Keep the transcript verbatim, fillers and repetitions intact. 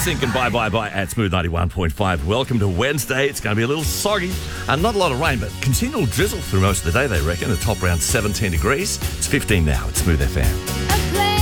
Sync and Bye Bye Bye at Smooth ninety-one point five. Welcome to Wednesday. It's going to be a little soggy and not a lot of rain, but continual drizzle through most of the day, they reckon. The top around seventeen degrees. It's fifteen now at Smooth F M.